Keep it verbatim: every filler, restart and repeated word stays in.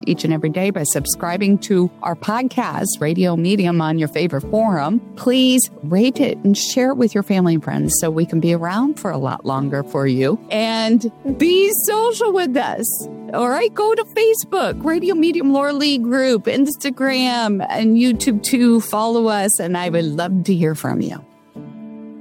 each and every day by subscribing to our podcast, Radio Medium, on your favorite forum. Please rate it and share it with your family and friends so we can be around for a lot longer for you. And be social with us. All right, go to Facebook, Radio Medium Laura Lee Group, Instagram, and YouTube too. Follow us, and I would love to hear from you.